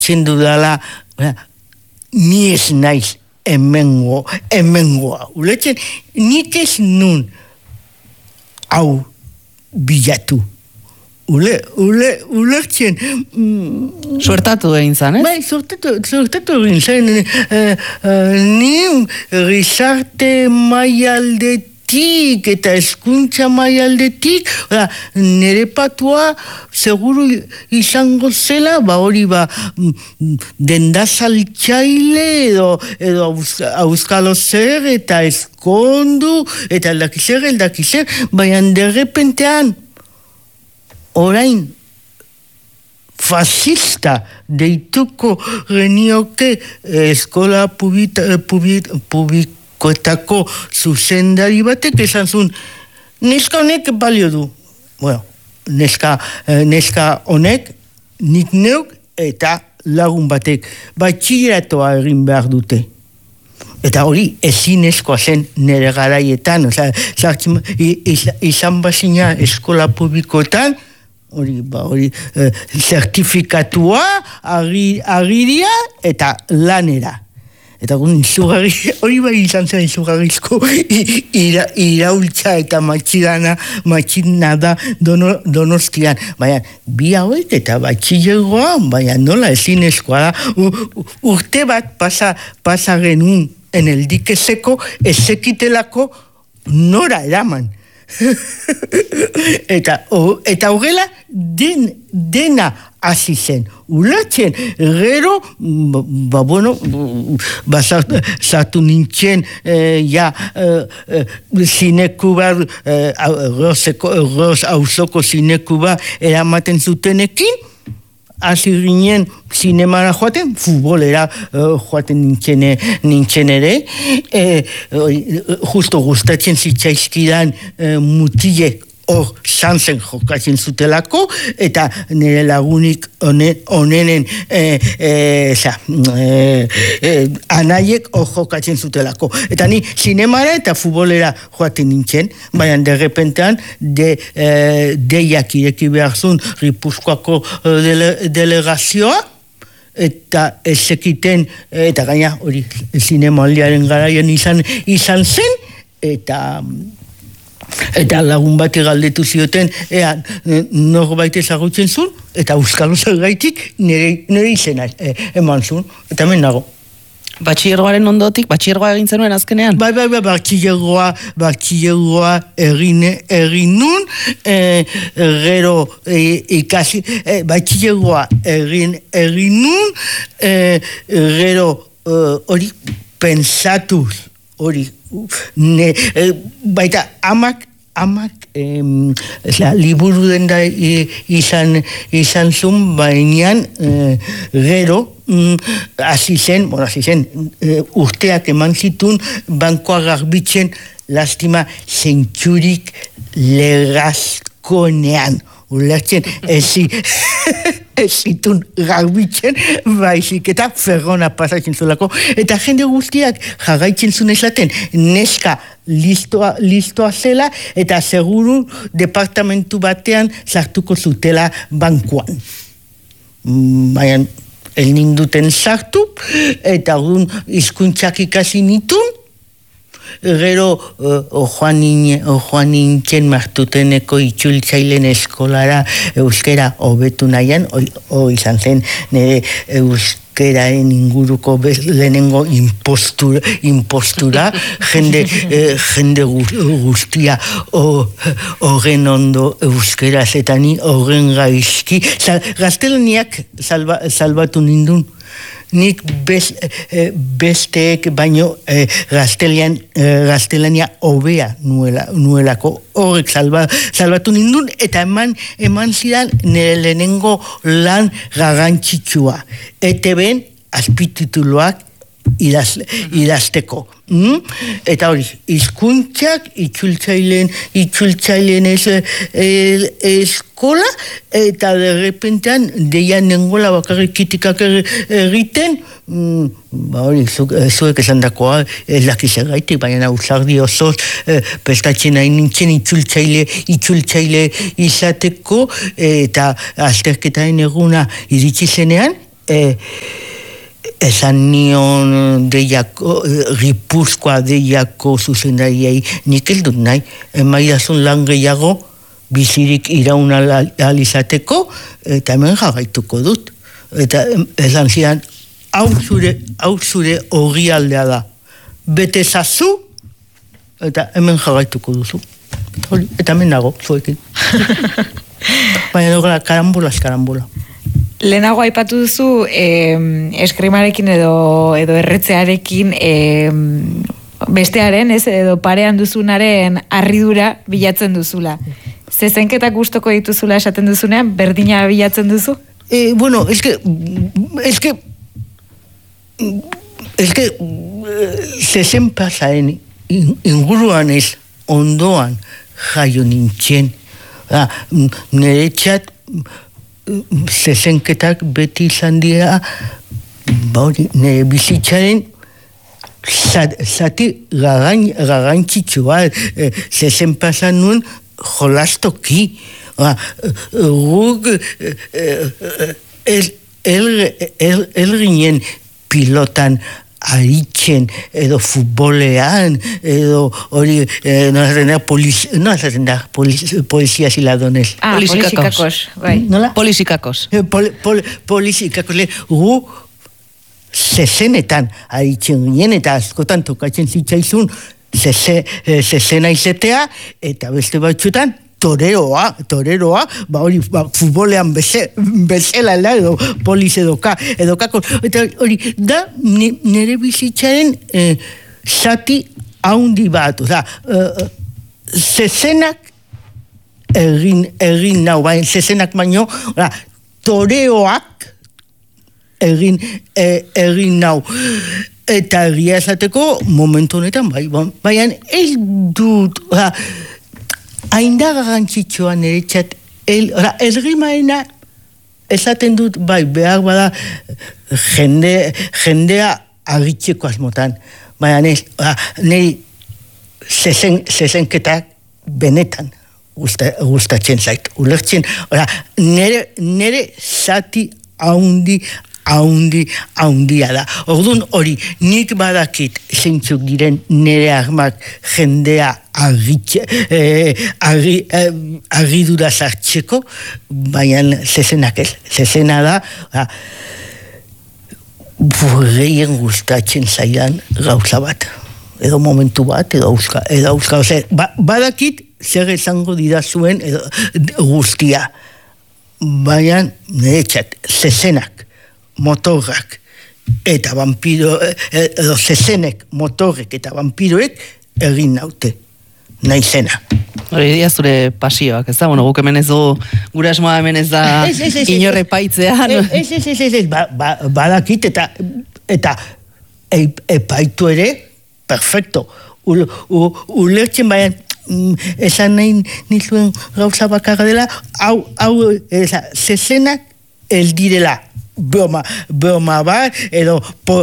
dudala, ni ez naiz hemengoa. Ulertzen, nik ez nun hau bilatu. Ulertzen. Suertatu egin zan, ez? Bai, suertatu egin zan. Ni gizarte maialdetik eta hezkuntza maialdetik, nire patua seguru izango zela, hori dendazaltzaile edo auskalo zer eta eskondu eta eldakizer, baina derrepentean orain fascista deituko genioke eskola publikoetako zuzendari batek esan zuen, neska honek balio du. Bueno, neska honek nik neuk eta lagun batek batxilleratoa egin behar dute. Eta hori ezinezkoa zen nire garaietan, izan bazina eskola publikoetan, hori zertifikatua, agiria eta lanera. Eta hori bai izan zen izugarrizko iraultza eta matxinada Donostian. Baina, bi hauek eta batxilegoa, baina nola ezinezkoa da. Urte bat pasa genuen en el dique seco, ezekitelako nora eraman. Eta horrela dena hasi zen. Ulatzen, gero, sartu nintzen, zinekuba, Ros auzoko zinekuba eramaten zutenekin, hasi ginen zinemara joaten, futbolera joaten nintzen ere, justo gustatzen zitzaizkidan mutilek hor sanzen jokatzen zutelako, eta nire lagunik onenen anaiek hor jokatzen zutelako. Eta ni zinemara eta futbolera joaten nintzen, baina derrepentean deiak ireki behar zuen Gipuzkoako delegazioa, eta ezekiten, eta gaina hori zinemaldiaren garaian izan zen, eta lagun bati galdetu zioten, norbait ezagutzen zuen, eta euskalo zergaitik nire izena eman zuen, eta hemen nago. Batxilergoaren ondotik, batxilergoa egin zenuen azkenean? Bai, batxilergoa egin nun, gero ikasi, batxilergoa egin nun, gero hori pensatuz, hori, baita amak liburu denda izan zuen, baina gero hasi zen, urteak eman zituen bankoa garbitzen lastima zentzurik legazkonean. Ulertzen, ez zitun garbitzen, baizik eta ferrona pasatzen zulako. Eta jende guztiak jarraitzen zuen esaten, neska listoa zela, eta seguru departamentu batean sartuko zutela bankuan. Baina, el ninduten sartu, eta hizkuntzak ikasi nitun, gero joan nintzen martuteneko itzultzailen eskolara euskera hobetu nahian, izan zen nire euskeraen inguruko lehenengo impostura, jende guztia horren ondo euskeraz eta ni horren gaizki. Gaztelaniak salbatu nindun. Nik besteek baino gaztelania hobea nuelako horrek salbatu nindun, eta eman zidan nire lehenengo lan garrantzitsua. ETB-en azpitituluak idazteko. Eta hori, hizkuntzak itzultzaileen eskola, eta derrepentean deian nengola bakarrik kritikak egiten, hori, zuek esan dakoa, ez dakiz egaitik, baina ausardi osoz prestatzen nahi nintzen itzultzaile izateko, eta azterketaren eguna iritsi zenean, esan nion deiako, Gipuzkoa deiako zuzendariei, nik ez dut nahi, emaiazun lan gehiago, bizirik iraun alizateko, eta hemen jarraituko dut. Eta esan zidan, hau zure hori aldea da. Bete zazu, eta hemen jarraituko duzu. Eta hemen nago, zuekin. Baina dugula, karambola. Lehenago aipatu duzu, eskrimarekin edo erretzearekin, bestearen, edo parean duzunaren harridura bilatzen duzula. Zezenketak gustoko dituzula esaten duzunean, berdina bilatzen duzu? Bueno, es que zezen pasaren inguruan ez ondoan jaio nintzen. Nire txat zezenketak beti izan dira nire bizitzaren zati garrantzitsua. Zezen pasan nuen jolastoki. Guk el ginen pilotan aritzen, edo futbolean, edo hori, polizia ziladonez. Polizikakos, bai. Nola? Polizikakos. Polizikakos. Gu zezenetan aritzen ginen, eta askotan tokatzen zitzaizun zezena izetea, eta beste batzutan, toreroa, hori futbolean bezala edo poliz edoka, eta hori da nire bizitzaren zati haundi bat, zezenak egin nau, zezenak baino, toreoak egin nau. Eta egia esateko momentu honetan, baina ez dut, hainda garrantzitsua nire txat, esgrimaena esaten dut, behar bada jendea agitzeko asmotan, baina nire zezenketak benetan gustatzen zait, ulertzen, nire zati haundia da. Orduan hori, nik badakit zeintzuk diren nire armak jendea agidura sartzeko, baina zezenak ez. Zezena da, gehien gustatzen zaidan gauza bat. Edo momentu bat, edo auska. Badakit zer esango didazuen guztia. Baina nire txat, zezenak, motorrak eta vampiro, edo zezenek, motorrek eta vampiroek egin naute, naizena. Hori dia zure pasioak, ez da? Bueno, guk hemen ez du, gure asmoa hemen ez da inorre paitzea. Ez, badakit eta epaitu ere, perfecto. Ulertzen baina, esan nahi nizuen gauza bakarra dela, hau zezenak ez direla broma bat, edo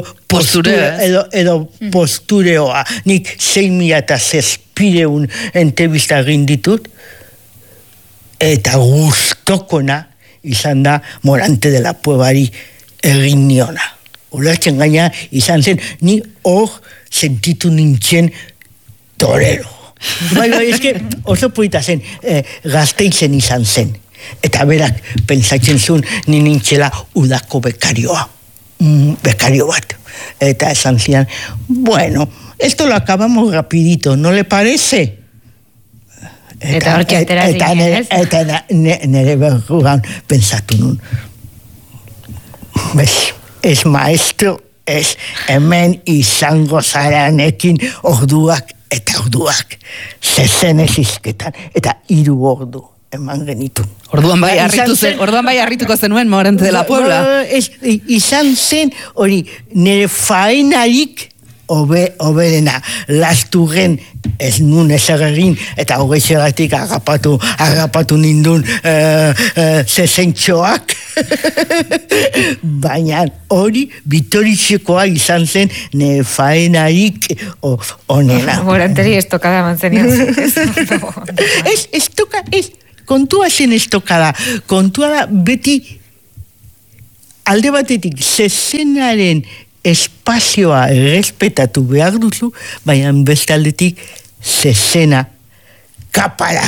postureoa. Nik 6,000 entrevista egin ditut, eta gustokona izan da Morante de la Puebari egin niona. Ulertzen gaina izan zen, ni hor sentitu nintzen torero. Bai, eske oso polita zen, Gasteizen izan zen. Eta berak pentsatzen zuen ni nintzela udako bekario bat. Eta esan zian, bueno, esto lo acabamos rapidito, ¿no le parece? Eta nire berrugan pentsatu nun. Ez maestro, ez hemen izango zaranekin orduak, zezen ezizketan, eta 3 ordu eman genitu. Orduan bai harrituko zenuen Morante de la Puebla. Izan zen, hori, nire faenarik oberena, lasturren ez nun ezer egin, eta hogeixegatik agapatu nindun zezentxoak. Baina hori bitoritzekoa izan zen nire faenarik onena. Moranteri estokada mantzenian. Ez kontua zen estokada. Kontua da beti alde batetik zezenaren espazioa errespetatu behar duzu, baina bestaldetik zezena kapara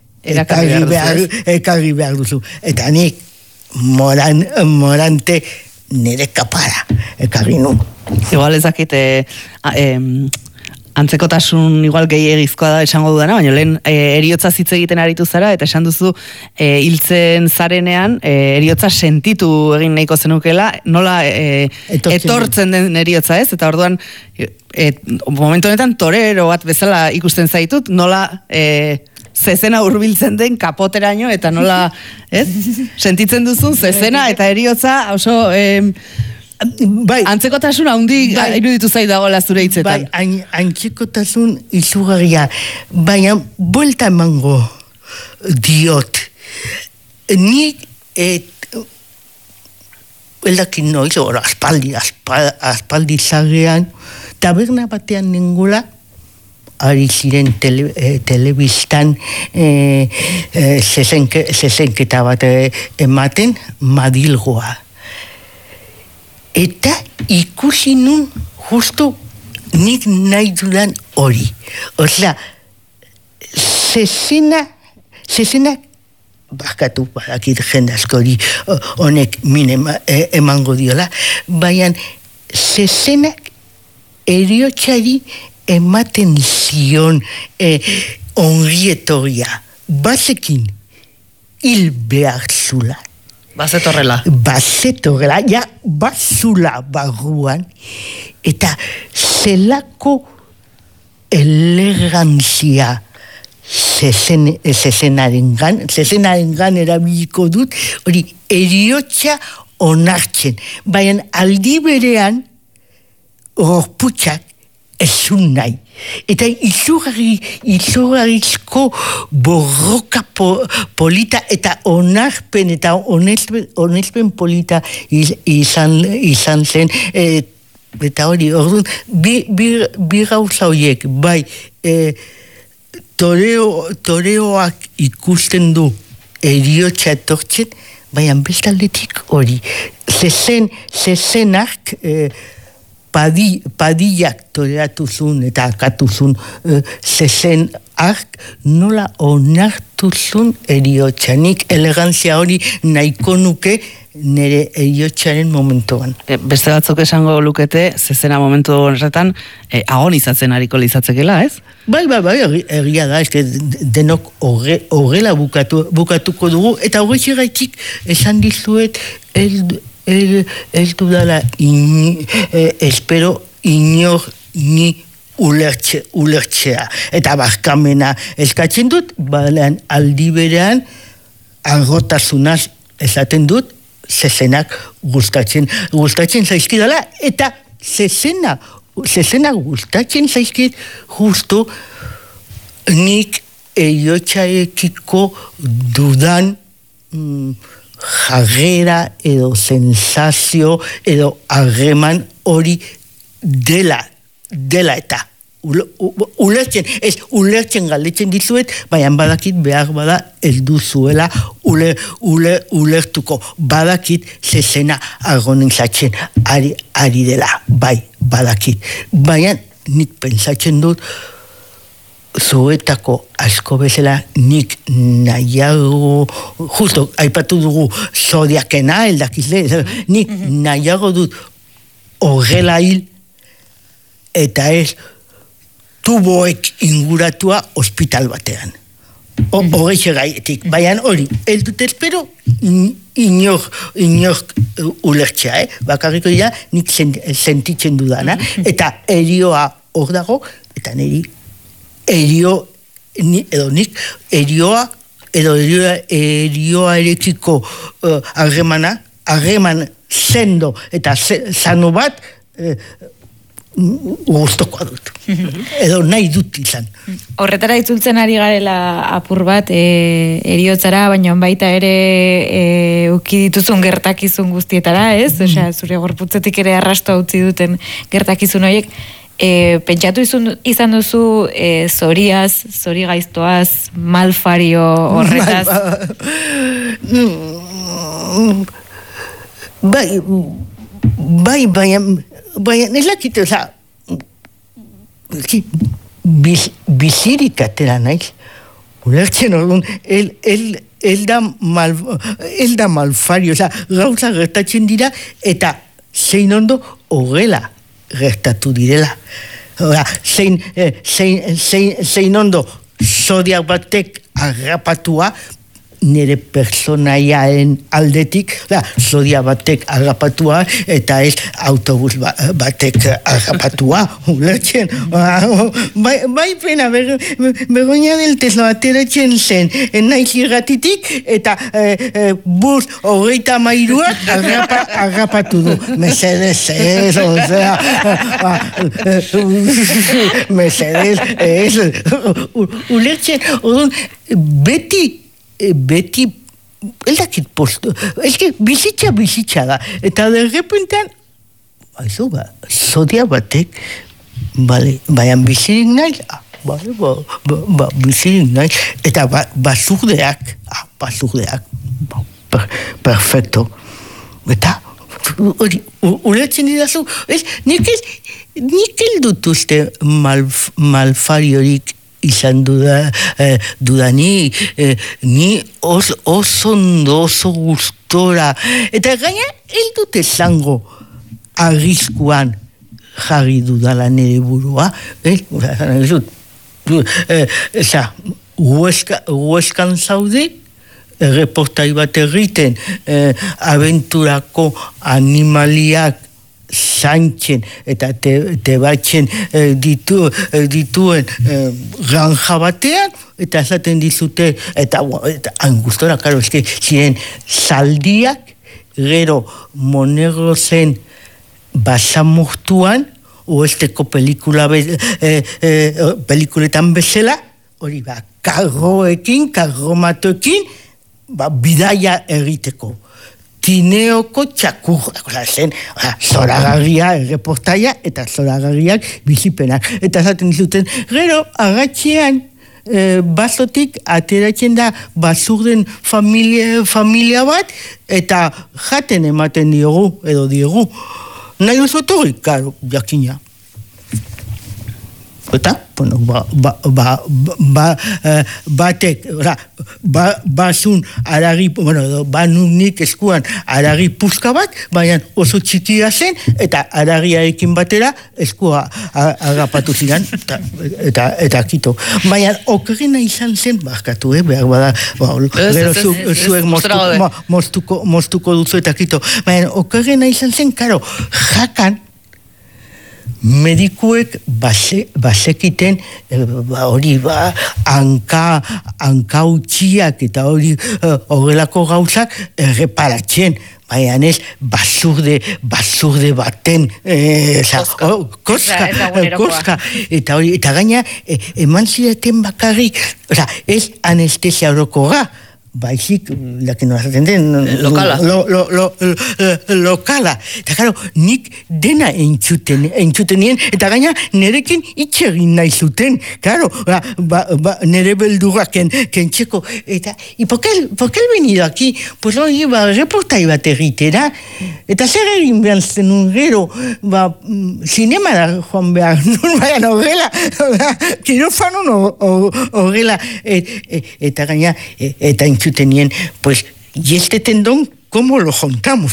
ekarri behar duzu. Eta nik morante nire kapara ekarri nun. Igual ezakit antzekotasun igual gehiagizkoa da esango dudana, baina lehen eriotza hitz egiten aritu zara, eta esan duzu hiltzen zarenean eriotza sentitu egin nahiko zenukela, nola etortzen den eriotza, ez? Eta orduan, momentu honetan torero bat bezala ikusten zaitut, nola zezena hurbiltzen den kapoteraino, eta nola, ez? Sentitzen duzun zezena eta eriotza oso... antzekotasun handi iruditu zait dagoela zure hitzetan. Antzekotasun izugarria, baina buelta emango diot. Nik eldakin noiz, aspaldi zagean, taberna batean ningula, ari ziren telebistan zezenketa bat ematen, Madilgoa. Eta ikusi nun justu nik nahi dudan hori. Osea, zezenak bakatu badakit jendazko hori honek min emango diola, baina zezenak eriotsari ematen zion ongietoria. Bazekin hil behar zula. Bazetorrela, ja, bazula barruan, eta zelako elegantzia zezenarengan erabiliko dut, hori eriotza onartzen, baina aldi berean gorputxak ezun nahi. Eta izugarrizko borroka polita eta onarpen eta onespen polita izan zen, eta hori, orduan, bi gauza horiek, bai, toreoak ikusten du eriotza etortzen, baina bestaldetik hori, zezenak, padillak toreatu zuen eta akatu zuen zezen ark nola onartu zuen eriotxanik elegantzia hori nahiko nuke nire eriotsaren momentuan. Beste batzuk esango lukete, zezena momentu horretan agonizatzen hariko lizatzekela, ez? Bai, egia da, denok horrela bukatuko dugu, eta horretxegatik esan dizuet ez dudala espero inor ni ulertzea. Eta barkamena eskatzen dut, balean aldi berean argotasunaz esaten dut, zezenak gustatzen zaizkidala, eta zezenak gustatzen zaizkid justu nik eriotxarekiko dudan jarrera edo sensazio edo harreman hori dela eta ulertzen galdetzen dizuet, baina badakit behar bada ez duzuela ulertuko, badakit zezena agonizatzen ari dela, bai, badakit, baina nik pentsatzen dut zuetako asko bezala nik nahiago, justo, aipatu dugu zodiakena, nik nahiago dut horrela hil, eta ez tuboek inguratua ospital batean. Horreixe gaietik, baina hori, ez dut espero inor ulertzea, bakarriko dira nik sentitzen dudana, eta erioa hor dago, eta niri erioarekiko harreman sendo eta sano bat gustokoa dut. Edo nahi dut izan. Horretara itzultzen ari garela apur bat eriotzara, baina baita ere uki dituzun gertakizun guztietara, ez? Osea, zure gorputzetik ere arrasto utzi duten gertakizun horiek. Pentsatu izan duzu zori gaiztoaz, malfario horretaz? ez lakite, oza, bizirik atera naiz, ulertzen orduan, el da malfario, oza, gauza gertatzen dira, eta zein ondo horrela gertatu direla. Ora, zein ondo zodiak batek agrapatua, nire personaiaen aldetik, zodia batek agapatua eta ez autobus batek agapatua, ulertzen. Bai pena, Begoña del Teslo ateratzen zen, naiz irratitik eta bus 33 agapatu du. Mesedez ez, ozera, mesedez ez, ulertzen, beti eldakit postu, eske bizitza da, eta derrepentean zodia batek baian bizirik nahi, bizirik nahi, eta bazurdeak, perfecto, eta ulertzen didazu, nik eldutuzte malfariorik izan dudani, ni oso ondo, oso gustora, eta gaina eldut esango arriskuan jarri dudala nire burua, Hueskan zaude, reportai bat egiten, abenturako animaliak zaintzen eta tebatzen dituen granja batean, eta esaten dizute, eta angustora, karo, eske ziren zaldiak, gero Monegro zen basamortuan, oesteko pelikuletan bezala, hori karromatoekin, bidaia egiteko. Tineoko txakurra zen, zoragarria erreportaia eta zoragarriak bizipenak. Eta zaten dizuten, gero, agatxean, basotik ateratzen da basurden familia bat, eta jaten ematen diogu. Nahi oso torri, karo, jakina. Eta, bueno, batek, basun aragi, banunik eskuan aragi puska bat, baina oso txikia zen, eta aragiarekin batera eskua agapatu zidan, eta kito. Baina, okerrena izan zen, barkatu, behar bada, zuek moztuko duzu eta kito. Baina, okerrena izan zen, karo, jakan, medikuek basekiten hori hanka utxiak eta hori horrelako gauzak erreparatzen, baina ez basurde baten koska eta gaina eman zidaten bakarrik, ez anestesia orokorra, baizik, lakin no hazaten den, lokala. Eta, karo, nik dena entzuten nien, eta gaina nerekin itxegin nahi zuten. Karo, nere beldurrak kentzeko. Eta, ¿por qué he venido aquí? Pues hori, reportai bat egitera. Eta zer egin behar zenun gero, zinemara joan behar, nun baina horrela, kirofanon horrela. Eta gaina, eta tenien, pues, y este tendón, ¿cómo lo juntamos?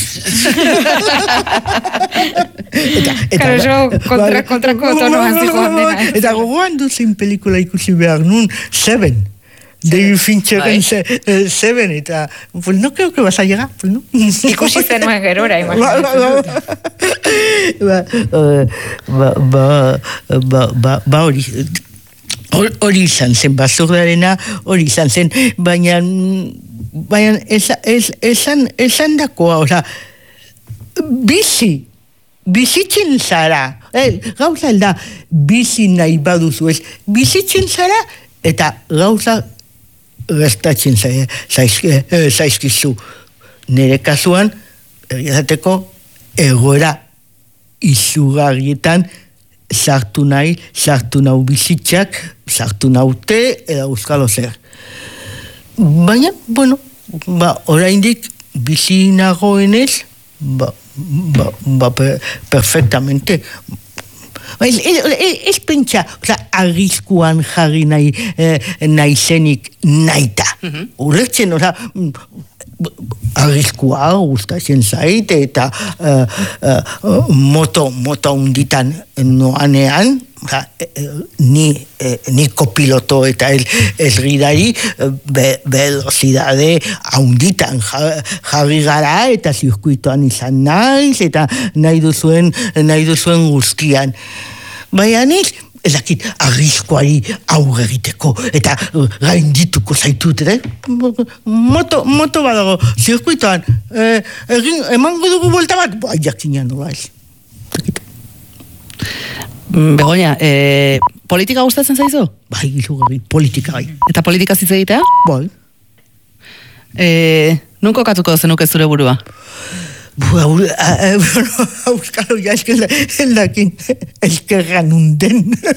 Claro, yo kontra tonoan zijoan dena. Eta gogoan duzen pelikula ikusi behar nun, Seven. David Fincheren Seven, eta, pues no creo que vas a llegar, pues no. Ikusi zenuen gerora, imaginatzen. Hori izan zen, bazurdarena hori izan zen, baina esan dakoa, bizitzen zara, gauza elda, bizi nahi baduzu ez, bizitzen zara, eta gauza gertatzen zaizkizu. Nire kasuan, egiazateko, egoera izugarrietan, sartu nau bizitzak, sartu naute, eta euskalo zer. Baina, bueno, oraindik bizi nagoenez, perfectamente. Ez pentsa, arriskuan jarri nahi zenik naita. Ulertzen, arriskua gustatzen zait, eta moto hunditan noanean, ni kopiloto eta el ridari velocidade haunditan jarri gara eta zirkuitoan izan naiz eta nahi duzuen guztian. Baina ez dakit arriskuari aurre egiteko eta gaindituko zaitut, moto badago zirkuitoan emango dugu buelta bat, jakinean nola ez. Begoña, politika gustatzen zaizu? Bai, izugarri, politika bai. Eta politika hitz egitea? Bai. Nun kokatuko zenuke zure burua? Euskalo ja eldakin eskerra nunden.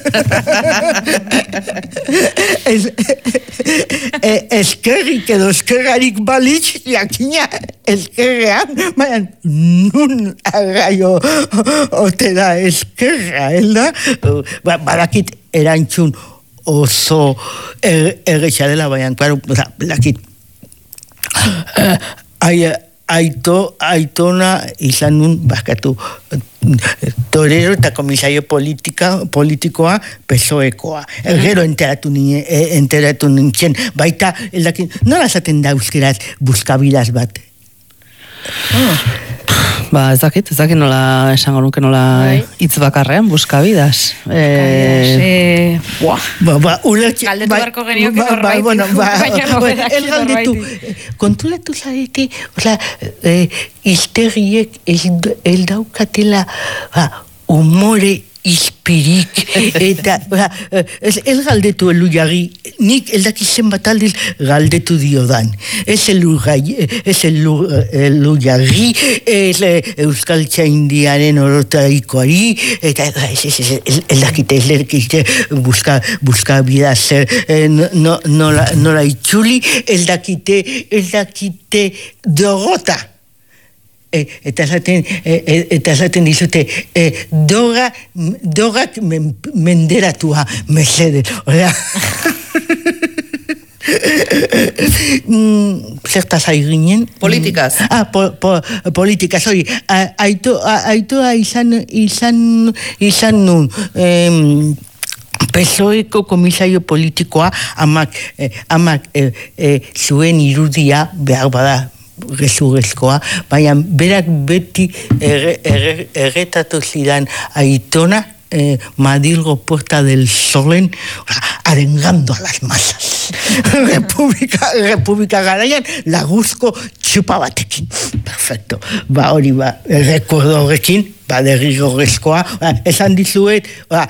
Eskerrik edo eskerrarik balitz, jakina eskerrean, baina nun arraio ote da eskerra, elda? Badakit erantzun oso erretxa dela, baina, klaro, badakit aitona izan nun, bakatu, torero eta komisario politikoa PSOEkoa. Gero enteratu nintzen, baita, nola zaten da euskeraz buskabidas bat? Ez dakit nola esango nuke nola hitz bakarrean, buskabidas. Galdetu barko genioke norbait. Kontulatu zarete, izterriek el daukatela humore izpirik, eta ez galdetu elujarri, nik eldakizen bat aldiz galdetu diodan. Ez elujarri, ez Euskal Txaindiaren orotarikoari, eta eldakite, buska bida zer nola itxuli, eldakite dorota. Eta esaten dizute dorak menderatua mesede. Zertaz aiginen? Politikaz. Politikaz, hori. Aitoa izan nun. PSOEko komisario politikoa amak zuen irudia behar bada gezurrezkoa, baina berak beti erretatu zidan Aitona Madrilgo Puerta del Solen arengando a las masas. Republika garaian laguzko txupa batekin. Perfecto. Hori rekordo horrekin, derrigorrezkoa. Esan dizuet,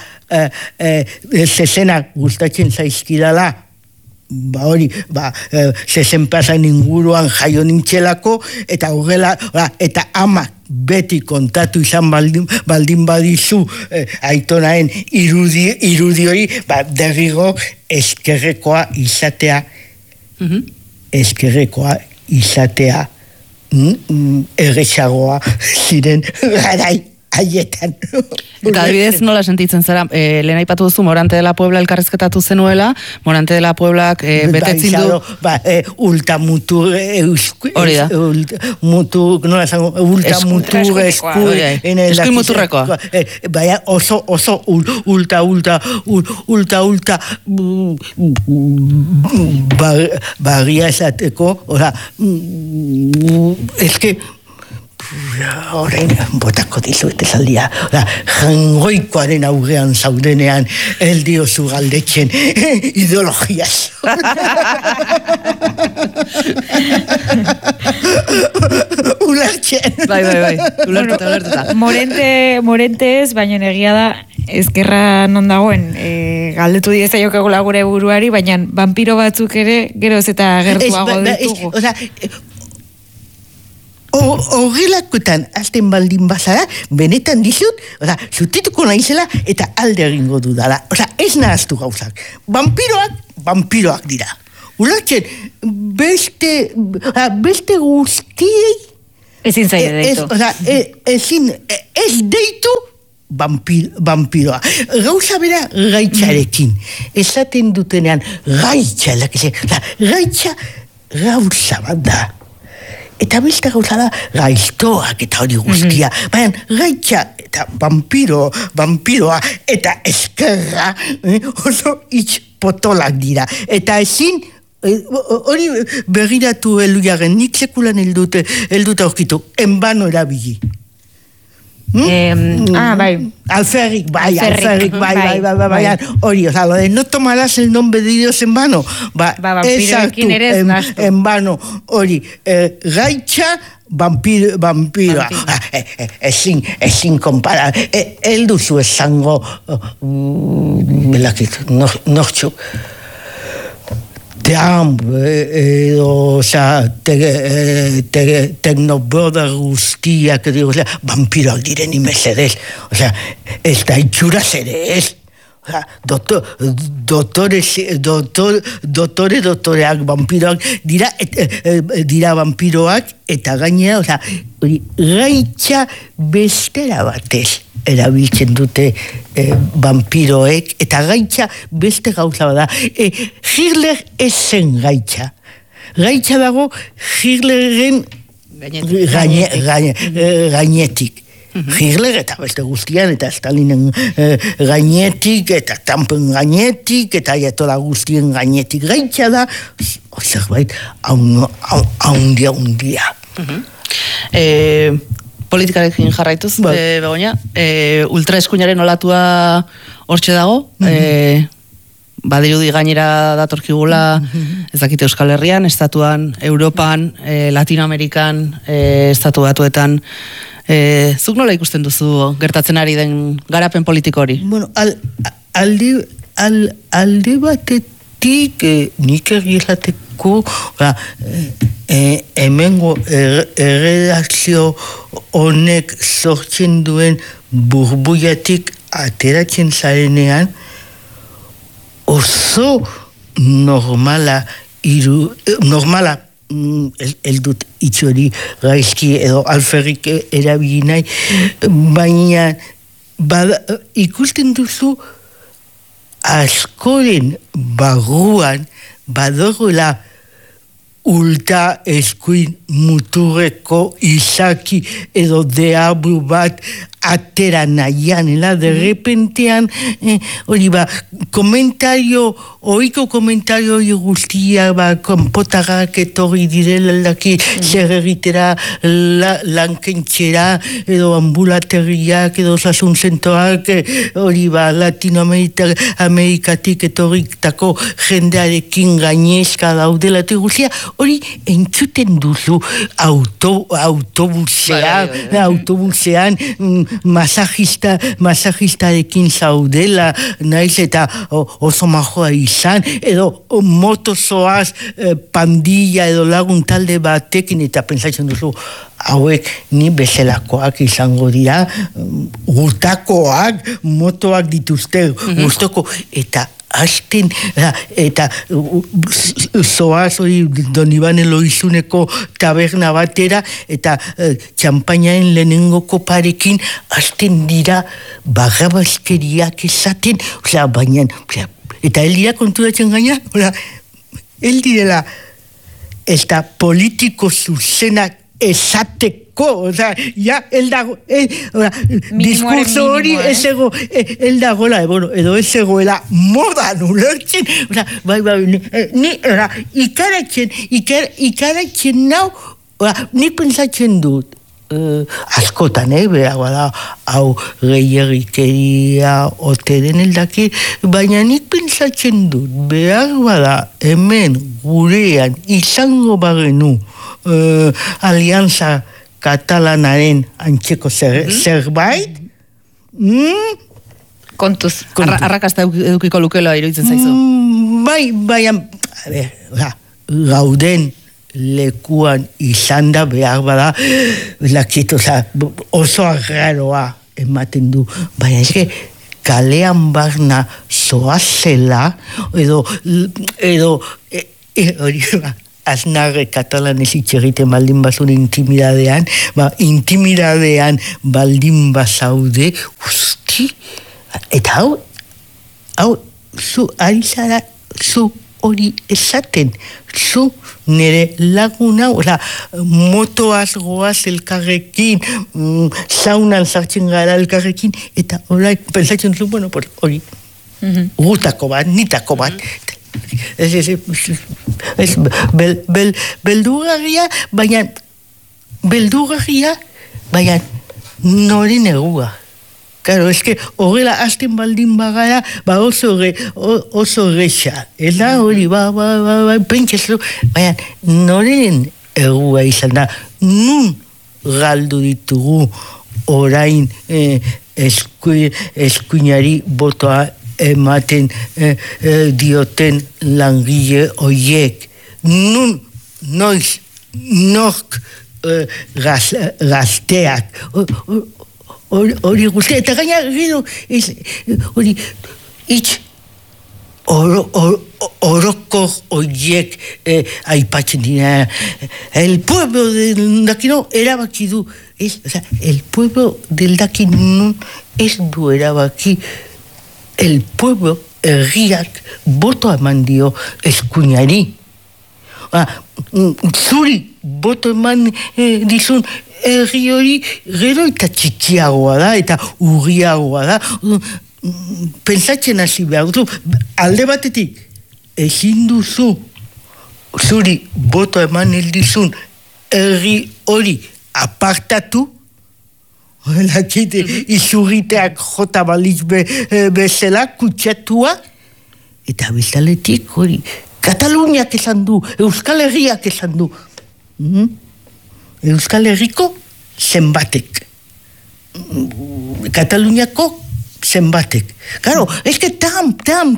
zezenak gustatzen zaizkidala, hori, zezen pasan inguruan jaio nintxelako, eta horrela, eta amak beti kontatu izan baldin badizu Aitonaen irudi hori, derrigo eskerrekoa izatea, erretxagoa ziren garai haietan. Eta adibidez nola sentitzen zara, lehen aipatu duzu Morante de la Puebla elkarrizketatu zenuela, Morante de la Pueblak betetzin du... Ultamutur hori da. Ultamutur eskuin muturrekoa. Baina oso ulta barria esateko, eske horrein botako dizuet esaldia, jangoikoaren aurrean zaudenean eldiozu galdetzen ideologiaz. Ulertzen. Bai, ulertuta. Morente ez, baina egia da ezkerra non dagoen, galdetu diezaiokegula gure buruari, baina vampiro batzuk ere geroz eta gertuago ditugu. Horrelakoetan azten baldin bazara, benetan dizut, zutituko naizela eta alde egingo dudala. Ez nahaztu gauzak. Vampiroak dira. Ulertzen, beste guztiei Ezin zaie deitu. Ez deitu vampiroa. Gauza bera gaitxarekin. Esaten dutenean gaitxa, gaitxa gauza bat da. Eta beste gauza da gaiztoak eta hori guztia. Baina gaitxa eta vampiroa eta eskerra oso hitz potolak dira. Eta ezin hori begiratu helduaren nik sekulan heldut aurkitu, enbano erabili. Bai. Alferrik, bai. Hori, lo de no tomarás el nombre de Dios en vano. Vampiroekin ere ez nastu. En vano, hori, gaitxa, vampiroa. Ezin konpara. Elduzu esango, nortxu. Edo, teknoboda guztiak, vampiroak diren imezedez. Ez da itxuraz ere ez. Doktoreak vampiroak dira vampiroak eta gainera, gaitxa bestera batez erabiltzen dute vampiroek, eta gaitxa beste gauza bada. Hitler ez zen gaitxa. Gaitxa dago Hitlerren gainetik. Hitler eta beste guztian, eta Stalinen gainetik, eta Trumpen gainetik, eta Ayatola guztien gainetik. Gaitxa da, zerbait, haundia. Politikarekin jarraituz, Begoña, ultraeskuinaren olatua hortxe dago, badirudi gainera datorkigula, ez dakite Euskal Herrian, estatuan, Europan, Latinoamerikan, estatu batuetan, zuk nola ikusten duzu gertatzen ari den garapen politiko hori? Bueno, alde batetik nik egilateko hemengo erredakzio honek sortzen duen burbuiatik ateratzen zarenean oso normala eldut itxori gaizki edo alferrik erabili nahi, baina ikusten duzu askoren barruan badogoela ulta eskuin muturreko izaki edo deabru bat atera nahian, de repentean, hori oiko komentario guztia, konpotagak etorri direlaki, zer egitera lankentxera, edo ambulateriak, edo sasunzentoak, hori Latinoamerikatik etorritako jendearekin gainezka daudela, eta guztia, hori entzuten duzu autobusean, masajistarekin zaudela, naiz eta oso majoa izan, edo motozoaz pandilla edo lagun talde batekin, eta pentsatzen duzu, hauek ni bezalakoak izango dira, gutakoak, motoak dituzte, gustoko, eta hasten, eta zoaz hori Don Iban Eloizuneko taberna batera, eta txampainaen lehenengo koparekin hasten dira bagabazkeriak esaten, baina, eta dira konturatzen gaina, direla, eta politiko zuzenak esateko, dago, diskurso hori dagoela, edo ez egoela modan ulertzen, ikaratzen nau, nik pentsatzen dut, askotan, behar hau gehiagikeria ote den eldaki, baina nik pentsatzen dut, behar bada hemen gurean izango bagenu alianza katalanaren antxeko zerbait, kontuz, arrakasta edukiko lukela iruditzen zaizu. Gauden lekuan izan da behar bada, oso arraroa ematen du, baina eske kalean barna zoazela, edo hori aznarre katalanez itxerriten baldin bazun intimidadean, intimidadean baldin bazaude, usti, eta hau, zu ari zara, zu hori esaten, zu nire laguna, motoaz goaz elkarrekin, saunan sartzen gara elkarrekin, eta horai, pensatzen zu, bueno, hori, gutako bat, nitako bat, ez beldurgarria, baina noren egua. Claro, es que horrela hasten baldin bagara, oso rexa. Eta hori, pentsazu, baina noren egua izan da, nun galdu ditugu orain eskuinari botoa ematen dioten langile oiek. Nun, noiz, nork gazteak, hori guztia, eta gaina hori itx orokor horiek aipatzen dira. El pueblo del Dakino erabaki du, el pueblo del Dakino ez du erabaki, el pueblo herriak boto eman dio eskuinari. Zuri boto eman dizun herri hori gero eta txikiagoa da, eta urriagoa da. Pentsatzen hasi behar duzu, alde batetik, ezin duzu zuri boto eman dizun herri hori apartatu, lakite izurriteak jota baliz bezala kutsatua, eta bezaletik hori Kataluniak esan du, Euskal Herriak esan du. Euskal Herriko zenbatek. Kataluniako zenbatek. Claro, es que tam.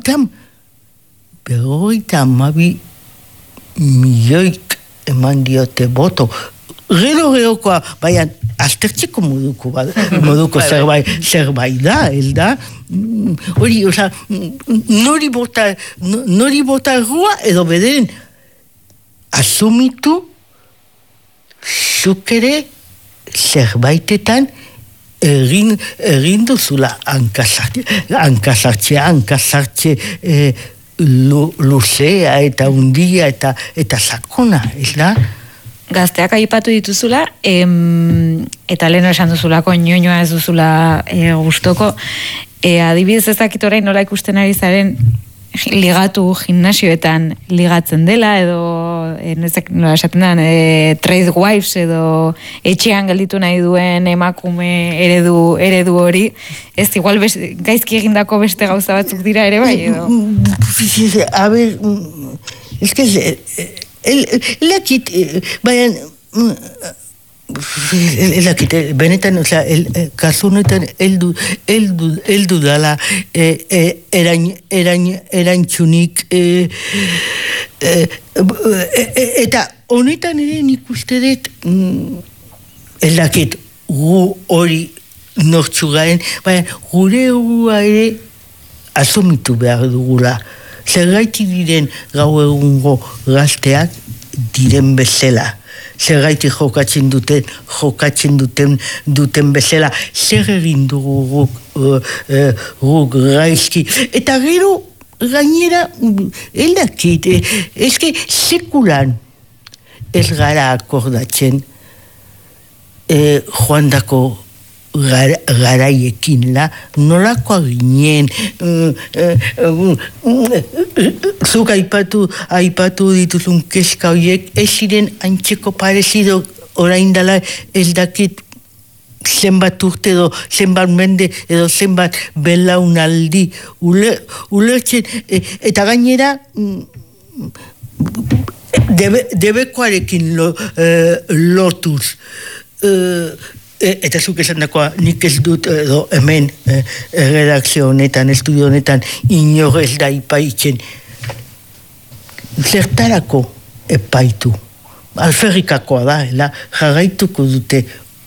52 milioik eman diote boto. Gero-gerokoa, baina aztertzeko moduko zerbait da, ez da? Hori, nori bota errua, edo bederen asumitu zuk ere zerbaitetan egin duzula hankasartxe luzea eta undia eta sakona, ez da? Gazteak aipatu dituzula, eta lehen esan duzulako inoinoa ez duzula gustoko, adibidez ezakit orain nola ikusten ari zaren ligatu gimnasioetan ligatzen dela, edo nola esaten da, trade wives, edo etxean gelditu nahi duen emakume eredu hori, ez igual gaizki egindako beste gauza batzuk dira ere bai, edo? A ver, es que lakit, baina lakit, benetan, kasu honetan eldu dala erantzunik eta honetan ere nik uste dut lakit gu hori nortzu garen, baina gure hurua ere asumitu behar dugula. Zergaiti diren gau egungo gazteak diren bezala. Zergaiti jokatzen duten bezala. Zer egin dugu guk gaizki. Eta gero gainera eldakit. Eske sekulan ez gara akordatzen joandako garaiekin la, nolakoa ginen, zuk aipatu dituzun keska horiek, ez ziren antxeko parezido orain dela ez dakit zenbat urte edo zenbat mende edo zenbat belaunaldi ulertzen, eta gainera debekoarekin lotuz, eta zuk esan dakoa, nik ez dut edo hemen redakzio honetan, estudio honetan, inor ez da ipaitzen. Zertarako epaitu? Alferrikakoa da, jarraituko dute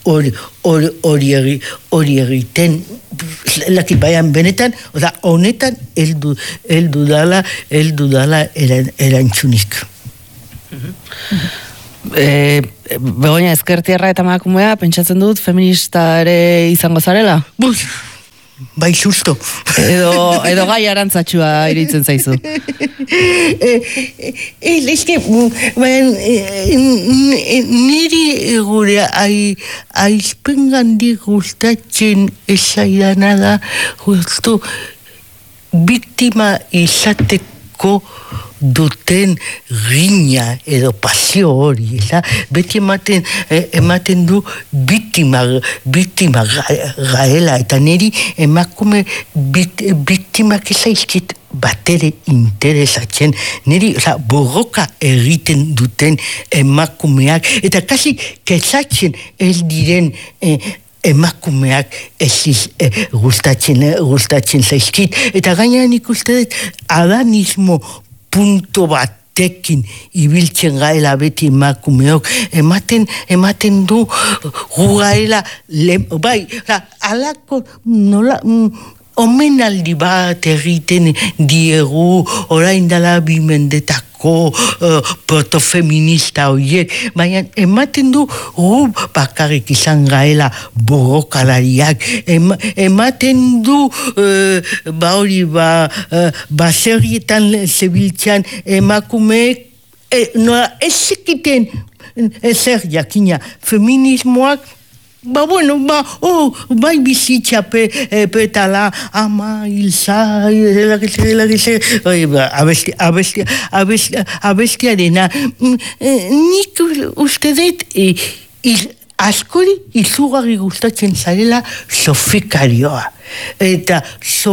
hori egiten, lakit baian benetan, honetan heldu dala erantzunik. Begoña, ezkertiarra eta emakumea, pentsatzen dut, feminista ere izango zarela? Bai susto. Edo gai arantzatxua iritzen zaizu. Niri gure aizpengandik gustatzen esaidana da justu biktima izateko duten gina edo pasio hori, beti ematen du biktima gaela, eta niri emakume biktimak ezaizkit batere interesatzen, niri borroka egiten duten emakumeak, eta kasi kezatzen ez diren emakumeak ez gustatzen zaizkit, eta gainean ikusten dut adanismo punto batekin ibiltzen gaela beti emakumeok, ematen du gugaela, bai, alako nola, omenaldi bat egiten diegu orain dala 2 mendetako protofeminista horiek, baina ematen du bakarrik izan gaela borrokalariak, ematen du baserrietan zebiltzan emakumeek ez zekiten ezer jakina feminismoak. Bai bizitza petala, ama, ilza, abestia dena. Nik uste dut, askori izugarri gustatzen zarela sofikarioa. Eta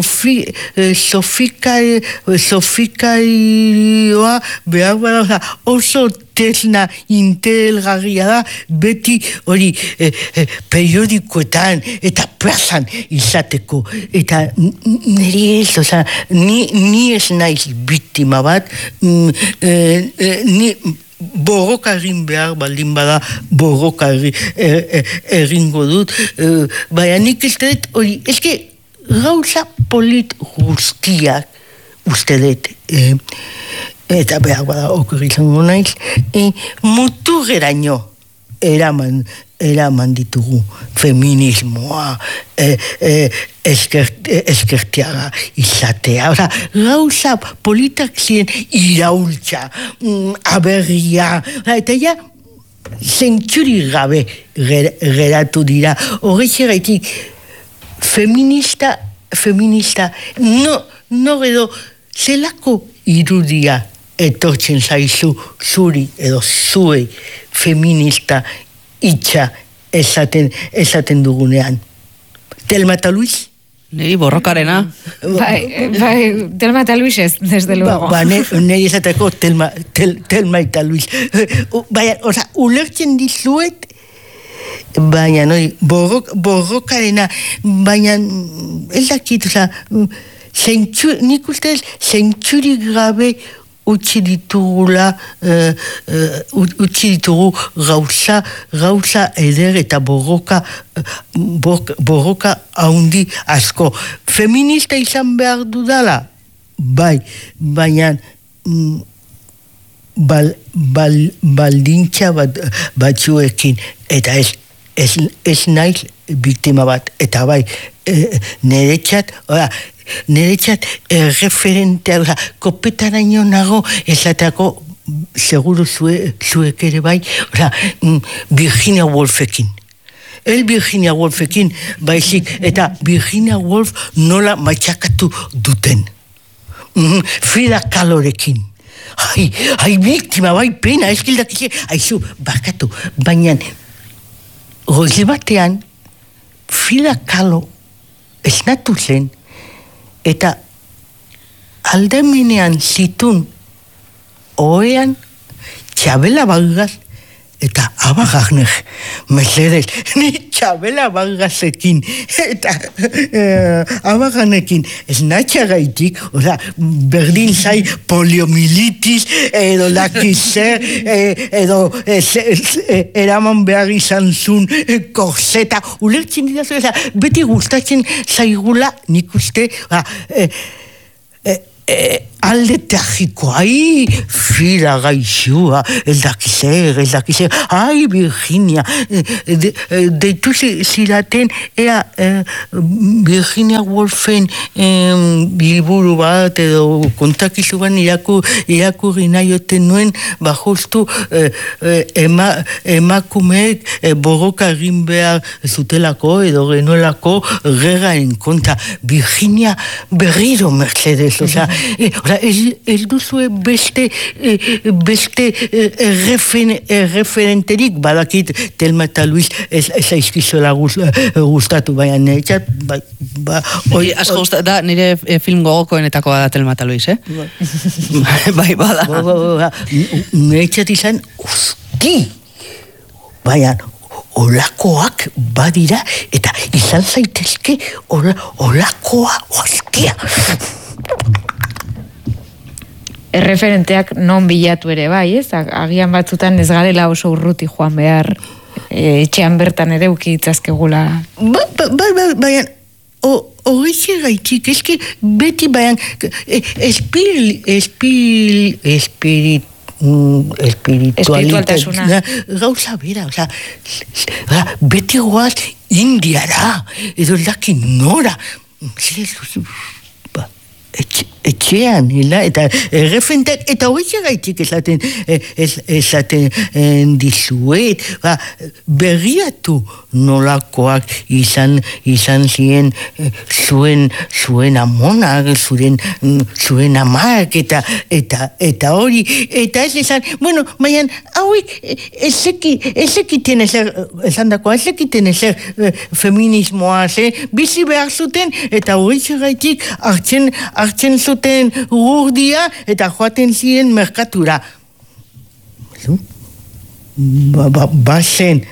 sofikarioa behar bada oso tesna intelgarria da, beti hori periodikoetan eta plazan izateko. Eta niri ez, ni ez naiz biktima bat, ni borroka egin behar baldin bada borroka egingo dut, baina nik ez dut hori, eske gauza polit guztiak uste dut, eta behar bada okur izango naiz, muturreraino eraman ditugu feminismoa, eskertiaga izatea. Gauza politak ziren iraultza, aberria, eta ja zentzuri gabe geratu dira. Horrexeraitik, feminista, no edo zelako irudia etortzen zaizu zuri edo zuei feminista itxa esaten dugunean. Telma eta Luis? Niri borrokarena. Bai, Telma eta Luis ez, desde luego. Niri esateko Telma eta Luis. Baina, ulertzen dizuet, baina, borrokarena, baina, ez dakit, nik uste zentzurik gabe utzi ditugu gauza eder eta borroka haundi asko. Feminista izan behar dudala? Bai, baina baldintza batzuekin, eta ez naiz biktima bat, eta bai, niretzat referentea, kopetaraino nago esatako, seguru zuek ere bai, Virginia Woolfekin. Virginia Woolfekin baizik, eta Virginia Woolf nola matxakatu duten. Frida Kahlorekin. Biktima, bai pena, eskildak, haizu, bakatu, baina goiz batean Frida Kahlo esnatu zen, eta aldamenean zitun oean Txabela Vargas eta Ava Gardner. Mesedez, ni Txabela Vargasekin eta Ava Gardnerekin ez natxagaitik, berdin zai poliomilitis edo lakizer edo eraman behar izan zun korseta, ulertzen dira zuen, beti gustatzen zaigula nik uste alde tragikoa, fila gaixua, ez dakizer, ai Virginia, deitu zidaten, Virginia Woolfen bilburu bat, edo kontakizu ban irakurri nahioten nuen, justu emakumeek borroka egin behar zutelako, edo genuelako gerraen konta. Virginia berriro Mercedes, ez duzue beste referenterik, badakit Telma eta Luis ez aizkizuela gustatu, baina netxat, asko gustatu, da nire film gogokoenetakoa da Telma eta Luis, bai, bada. Netxat izan, baina, olakoak badira, eta izan zaitezke olakoa ostia. Erreferenteak non bilatu ere bai, ez? Agian batzutan ez garela oso urruti joan behar, etxean bertan ere ukiditzazkegula. Baina, horretxe gaitik, eske beti baina, espiritualitasuna gauza bera, beti goaz Indiara, edo laki nora, etxean, eta erreferenteak, eta horretxe gaitik esaten dizuet, berriatu nolakoak izan ziren zuen amonak, zuen amak, eta hori, eta ez esan, bueno, baina, hauek, ezekiten esan dakoa, ezekiten ezer feminismoa, bizi behar zuten, eta horretxe gaitik hartzen zuten urdia eta joaten ziren merkatura. Bazen,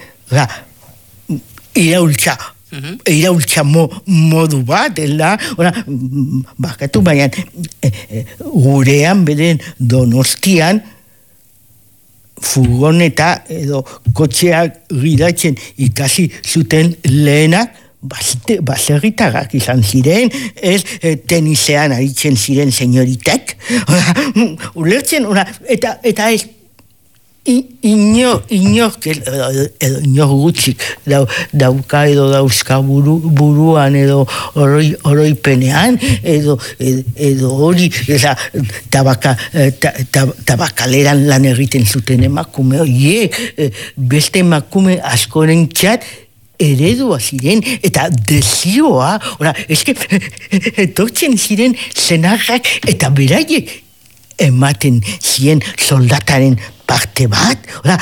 iraultza modu bat, bakatu baina gurean beden Donostian furgoneta edo kotxeak gidatzen ikasi zuten lehenak baserritarrak izan ziren, ez tenisean aritzen ziren senyoritek, ulertzen, eta ez inor gutxik dauka edo dauzka buruan edo oroipenean edo hori tabakaleran lan egiten zuten emakume horiek, beste emakume askoren txat eredua ziren, eta desioa, eske, etortzen ziren senarrak, eta beraiek ematen ziren soldataren parte bat,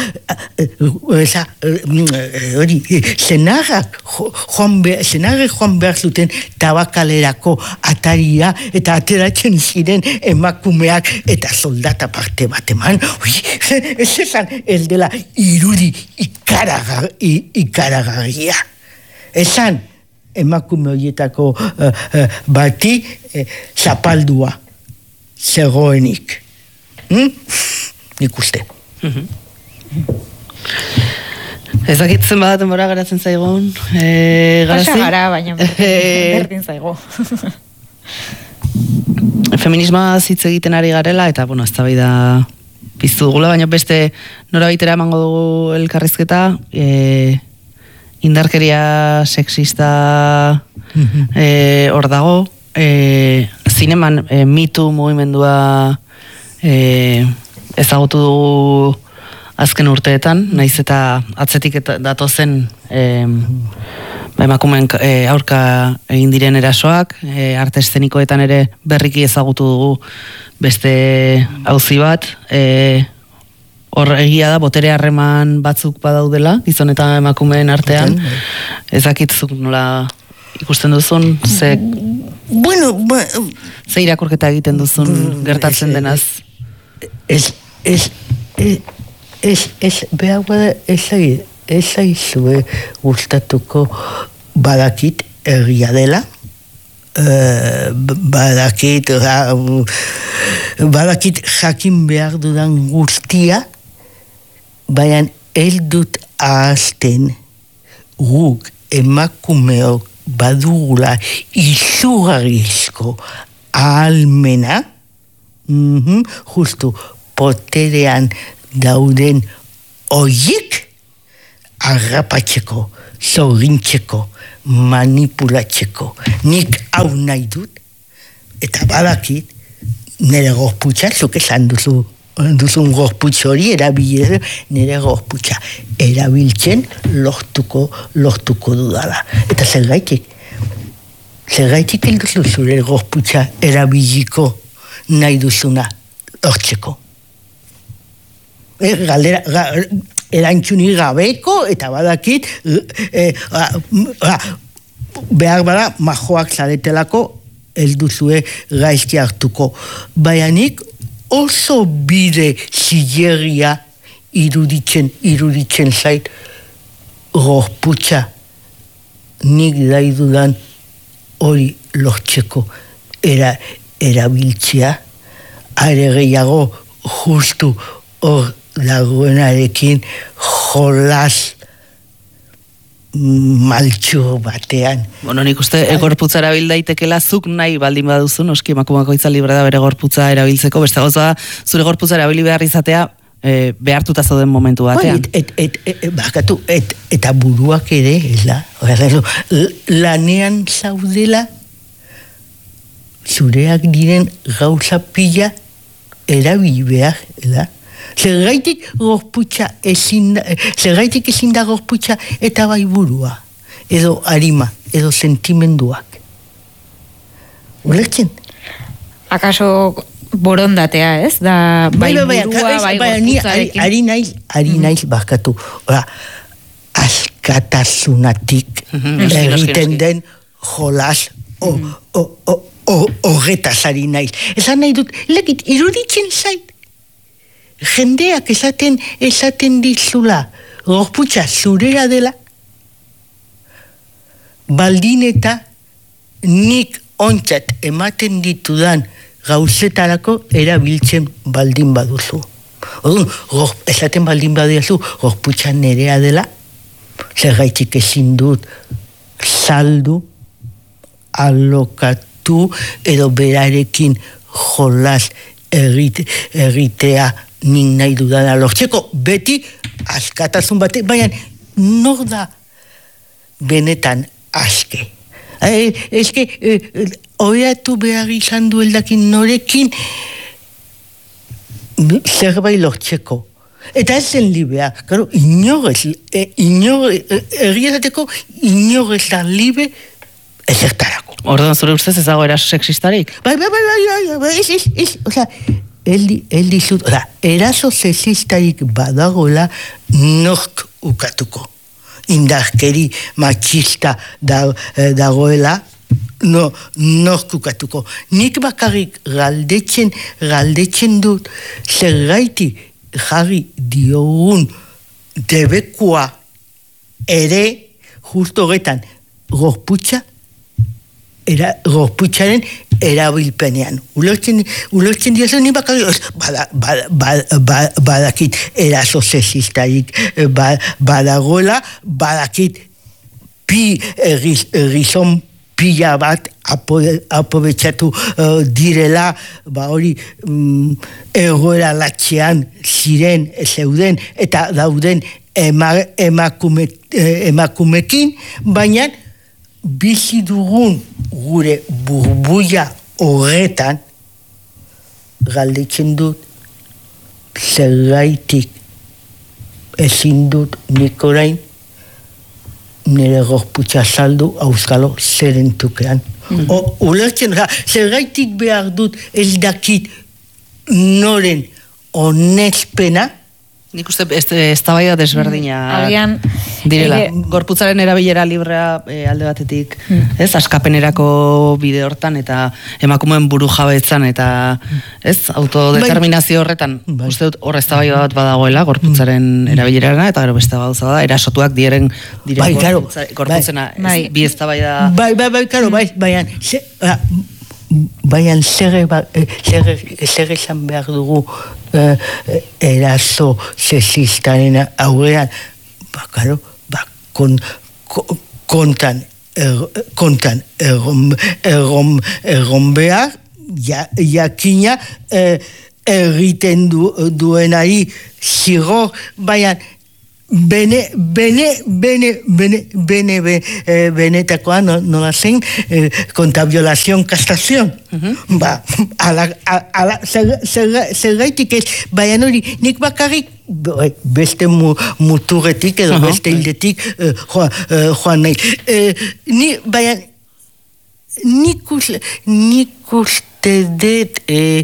senarrak joan behar zuten tabakalerako ataria, eta ateratzen ziren emakumeak eta soldata parte bat eman, ez esan ez dela irudi ikaragarria. Esan emakume horietako bati zapaldua zegoenik. Nik uste. Ez dakitzen badaten bora garatzen zaigun. Pasa gara, baina berdin zaigo. Feminismoa hitz egiten ari garela, eta, bueno, ez da bai da piztu dugula, baina beste norabaitera emango dugu elkarrizketa, indarkeria sexista hor dago, zineman mitu mugimendua ezagutu dugu azken urteetan, naiz eta atzetik datozen emakumeen aurka egin diren erasoak, arte eszenikoetan ere berriki ezagutu dugu beste auzi bat, hor egia da botere harreman batzuk badaudela, gizon eta emakumeen artean, ezakitzuk nola ikusten duzun, ze irakurketa egiten duzun gertatzen denaz? Ez aizue gustatuko badakit erria dela, badakit jakin behar dudan guztia, baina ez dut ahazten guk emakumeok badugula izugarrizko ahalmena Justu, poterean dauden oiek harrapatzeko, zorrintzeko, manipulatzeko. Nik hau nahi dut, eta badakit, nire gorputza, zuk esan duzun gorputz hori erabiltzen, nire gorputza erabiltzen lortuko dudala. Eta zergaitik helduzu zure gorputza erabiliko nahi duzuna hortzeko. Erantzuni gabeko, eta badakit, behar bada, majoak zaretelako, ez duzue gaizki hartuko. Baianik oso bide zilegia iruditzen zait gorputza nik daidudan hori lortzeko erabiltzea, are gehiago justu hor dagoenarekin jolas maltxo batean. Bueno, nik uste gorputza erabil daitekela zuk nahi baldin baduzu, noski emakumako itza libre da bere gorputza erabiltzeko, beste gauza zure gorputza erabili behar izatea behartuta zauden momentu batean. Bakatu, eta buruak ere, lanean zaudela zureak diren gauza pila erabili behar, Zergaitik ezin da gorputza eta bai burua, edo harima, edo sentimenduak. Ulertzen? Akaso borondatea, ez? Da, bai burua, bai gorputzarekin. Ari naiz bakatu. Askatasunatik egiten den jolas horretaz ari naiz. Esan nahi dut, lekit, iruditzen zait. Jendeak esaten dizula gorputza zurea dela, baldin eta nik ontzat ematen ditudan gauzetarako erabiltzen baldin baduzu. Esaten baldin baduzu gorputza nerea dela, zergaitik ezin dut saldu, alokatu edo berarekin jolas erritea nik nahi dudana lortzeko, beti askatasun bate, baina nor da benetan aske. Eske, oiatu behar izan dueldakin norekin zerbait lortzeko. Eta ez zen libea, karo, erriazateko inorez da libe ezertarako. Orduan zure ustez ez dago eraso sexistarik? Bai, oza, el dizut, eraso sexistarik badagoela nork ukatuko. Indarkeri machista dagoela nork ukatuko. Nik bakarrik galdetzen dut zergaiti jarri diogun debekua ere justo horretan gorputzaren erabilpenean. Ulertzen diozu ni bakarrik badakit eraso sexistarik badagoela, badakit gizon pila bat aprobetxatu direla, hori egoera latxean zeuden eta dauden emakumekin, baina bizi dugun gure burbuia horretan galdetzen dut zergaitik ezin dut nik orain nire gorputza saldu auskalo zerentukean. Ulertzen, zergaitik behar dut ez dakit noren onespena. Nik uste eztabaida desberdina direla. Gorputzaren erabilera librea alde batetik, ez, askapenerako bide hortan eta emakumeen buru jabetzan eta, ez, autodeterminazio horretan. Uste dut hor eztabaida bat badagoela gorputzaren erabilerarena eta gero beste gauza da eраsotuak diren gorputzena. Bi eztabaida. Baina zer esan behar dugu eraso sexistaren aurrean, kontan egon behar, jakina egiten duenari zigor, baina benetakoa nola zen kontra violazion kastrazion. Zergaitik ez, baina hori nik bakarrik beste muturretik edo beste hildetik joan nahi. Baina nik uste dut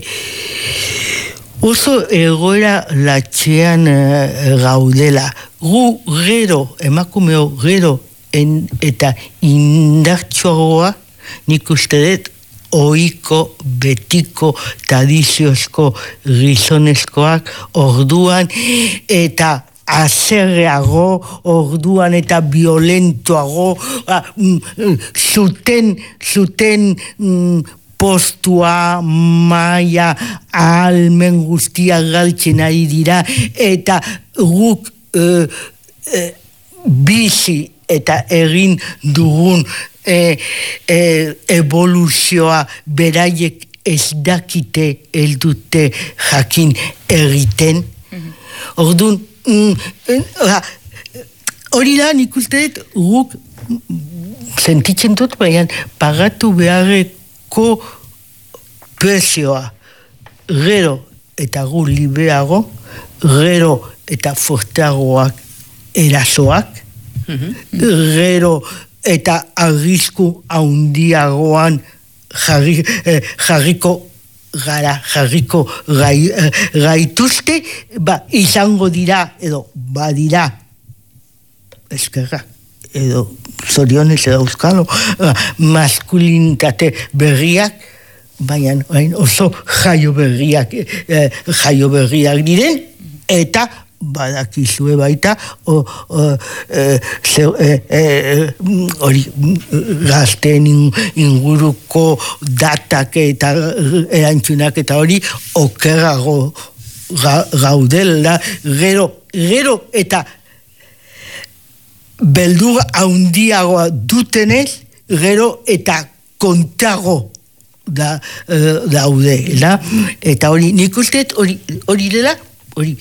oso egoera latxean gaudela. Gu gero, emakumeo gero eta indartsuagoa, nik uste dut ohiko, betiko, tradiziozko gizonezkoak orduan eta azerreago, orduan eta violentoago, zuten postua, maia, almen guztia galtzen ari dira, eta guk bizi eta egin dugun evoluzioa beraiek ez dakite eldute jakin egiten. Orduan, hori da nik uste dut guk sentitzen dut, baina pagatu beharreko prezioa gero eta gu libreago, gero eta forteagoak erasoak, gero eta arrisku handiagoan jarriko gaituzte, izango dira edo badira eskerrak edo zorionez edo euskalo maskulinitate berriak, baina oso jaio berriak diren, eta badakizue baita hori gazteen inguruko datak eta erantzunak eta hori okerrago gaudela, gero eta beldur handiagoa dutenez, gero eta kontrago daude, eta hori nik uste hori dela, hori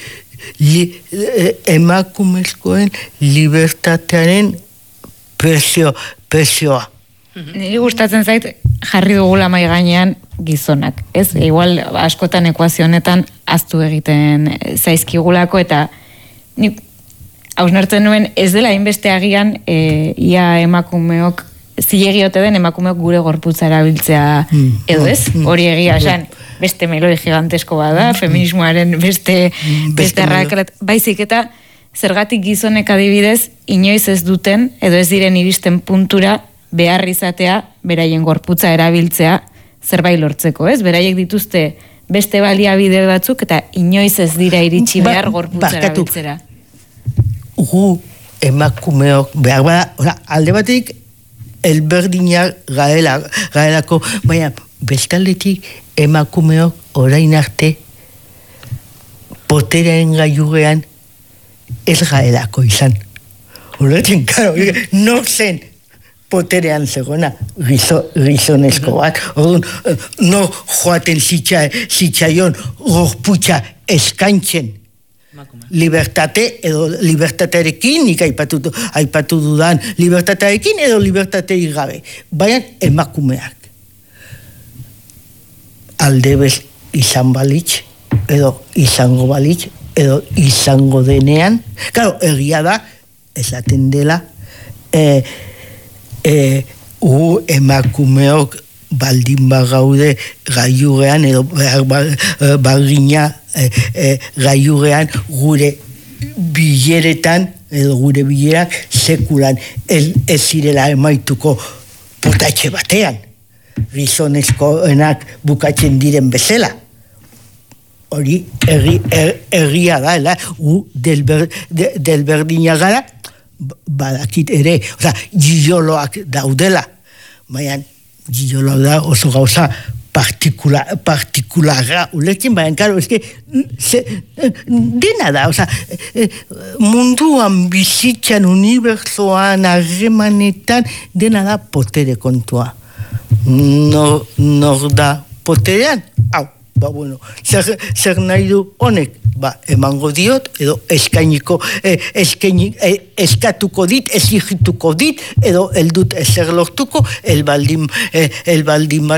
emakumezkoen libertatearen prezioa. Niri gustatzen zait jarri dugula mai gainean gizonak, ez? Igual askotan ekuazio honetan ahaztu egiten zaizkigulako, eta nik hausnartzen nuen ez dela hainbeste agian ia emakumeok zilegiote den emakumeok gure gorputza erabiltzea edo ez? Hori egia esan beste meloi gigantesko bada, feminismoaren beste arrakarat, baizik eta zergatik gizonek adibidez inoiz ez duten edo ez diren iristen puntura behar izatea beraien gorputza erabiltzea zerbait lortzeko, ez? Beraiek dituzte beste baliabide batzuk eta inoiz ez dira iritsi behar gorputza erabiltzera. Gu emakumeok behar bada, alde batetik elberdinak gaelako, baina bestaldetik emakumeok orain arte poterearen gailugean ez gaelako izan. Horretin, karo, nor zen poterean zegoena gizonezko bat, nor joaten zitzaion gorputza eskaintzen libertate edo libertatearekin, nik aipatu dudan libertatearekin edo libertaterik gabe, baina emakumeak aldebez izan balitz edo izango balitz edo izango denean, claro, egia da esaten dela emakumeok baldin bagaude gailugean edo bagina gailugean gure bileretan edo gure bilerak sekulan ez zirela emaituko putatxe batean gizonezkoenak bukatzen diren bezala. Hori egia da, del berdina gara, badakit ere, giloloak daudela, baina giloloak da oso gauza partikularra ulertzen, baina, karo, dena da, munduan bizitzan, unibertsoan, harremanetan, dena da potere kontua. Nor da poterean, hau, bueno, zer nahi du honek, emango diot, edo eskatuko dit, exigituko dit, edo eldut ezer lortuko, el baldin